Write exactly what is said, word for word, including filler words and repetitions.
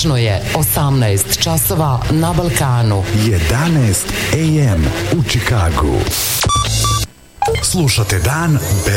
Tačno je osamnaest časova na Balkanu. jedanaest a m u Čikagu. Slušate Dan